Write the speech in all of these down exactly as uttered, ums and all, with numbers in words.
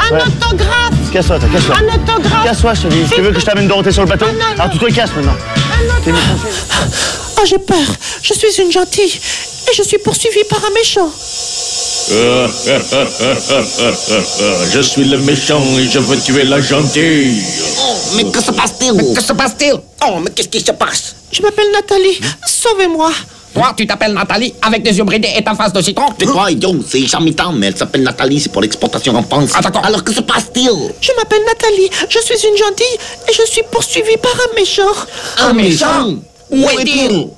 Un Ouais. autographe. Casse-toi, toi, casse-toi. Un autographe. Casse-toi, je te dis. Tu veux que je t'amène Dorothée sur le bateau? Un auto- Alors tu te casses maintenant. Un T'es autographe. méchant. Oh, j'ai peur. Je suis une gentille. Et je suis poursuivie par un méchant. Je suis le méchant et je veux tuer la gentille. Oh, mais que se passe-t-il? Mais que se passe-t-il? Oh, mais qu'est-ce qui se passe? Je m'appelle Nathalie. Sauvez-moi. Toi, tu t'appelles Nathalie, avec des yeux bridés et ta face de citron? C'est quoi, idiot? C'est Charmitan, mais elle s'appelle Nathalie, c'est pour l'exportation en France. Ah, d'accord. Alors que se passe-t-il? Je m'appelle Nathalie. Je suis une gentille. Et je suis poursuivie par un méchant. Un méchant? Où est-il?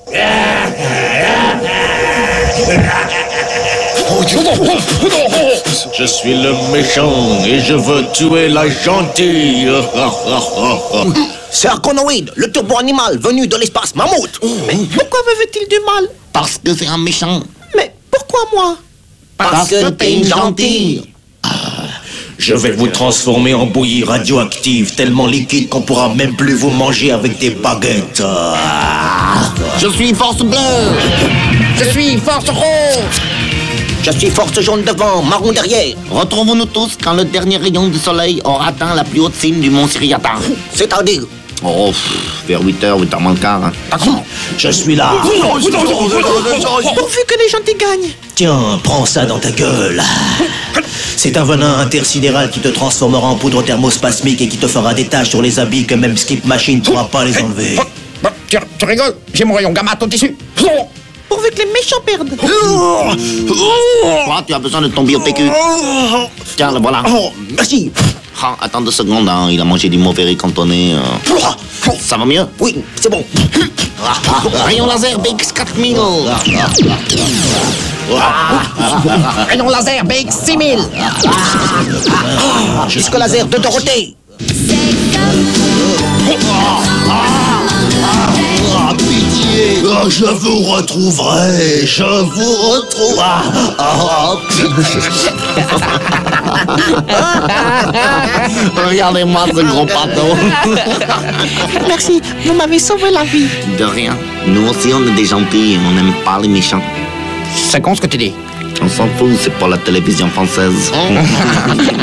Je suis le méchant et je veux tuer la gentille. C'est Arconoïde, le turbo-animal venu de l'espace mammouth. Pourquoi me veut-il du mal? Parce que c'est un méchant. Mais pourquoi moi? Parce que t'es une gentille. Je vais vous transformer en bouillie radioactive, tellement liquide qu'on pourra même plus vous manger avec des baguettes. Je suis force bleue. Je suis force rose. Je suis force jaune devant, marron derrière. Retrouvons-nous tous quand le dernier rayon du soleil aura atteint la plus haute cime du mont Siriata. C'est-à-dire? Oh, pff, vers huit heures, huit heures moins le quart. Hein. D'accord. Je suis là. Pourvu que les gentils gagnent. Tiens, prends ça dans ta gueule. C'est un venin intersidéral qui te transformera en poudre thermospasmique et qui te fera des taches sur les habits que même Skip Machine pourra pas les enlever. Bah, tu, tu rigoles? J'ai mon rayon gamma au tissu. Pourvu que les méchants perdent. Quoi, tu as besoin de ton bio P Q? Tiens, le voilà. Oh, merci. Ah, attends deux secondes, hein, il a mangé du mauvais riz cantonné. euh. Ça va mieux? Oui, c'est bon. Rayon laser B X quatre mille. Rayon laser B X six mille. Jusque laser de Dorothée. Ah, pitié. Ah, je vous retrouverai. Je vous retrouverai. Ah, Regardez-moi ce gros bateau. Merci, vous m'avez sauvé la vie. De rien. Nous aussi, on est des gentils et on n'aime pas les méchants. C'est con ce que tu dis. On s'en fout, c'est pour la télévision française.